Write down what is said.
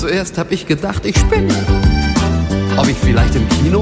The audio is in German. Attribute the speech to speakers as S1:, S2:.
S1: Zuerst hab ich gedacht, ich spinne. Ob ich vielleicht im Kino